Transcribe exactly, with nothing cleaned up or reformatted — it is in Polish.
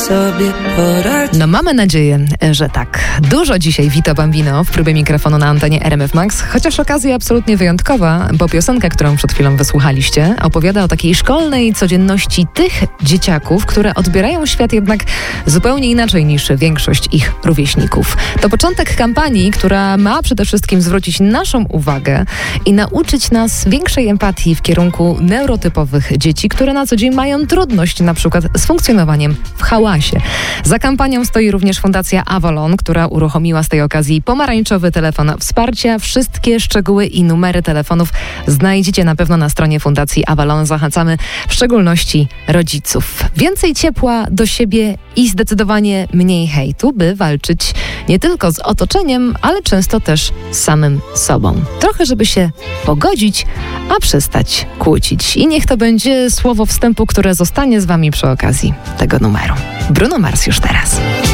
sobie poradzi. No mamy nadzieję, że tak. Dużo dzisiaj Vito Bambino w próbie mikrofonu na antenie R M F Max, chociaż okazja absolutnie wyjątkowa, bo piosenka, którą przed chwilą wysłuchaliście, opowiada o takiej szkolnej codzienności tych dzieciaków, które odbierają świat jednak zupełnie inaczej niż większość ich rówieśników. To początek kampanii, która ma przede wszystkim zwrócić naszą uwagę i nauczyć nas większej empatii w kierunku neurotypowych dzieci, które na co dzień mają trudność na przykład z funkcjonowaniem w hałasie. Za kampanią stoi również Fundacja Avalon, która uruchomiła z tej okazji pomarańczowy telefon wsparcia. Wszystkie szczegóły i numery telefonów znajdziecie na pewno na stronie Fundacji Avalon. Zachęcamy w szczególności rodziców. Więcej ciepła do siebie i zdecydowanie mniej hejtu, by walczyć nie tylko z otoczeniem, ale często też z samym sobą. Trochę, żeby się pogodzić, a przestać kłócić. I niech to będzie słowo wstępu, które zostanie z wami przy okazji tego numeru. Bruno Mars już teraz.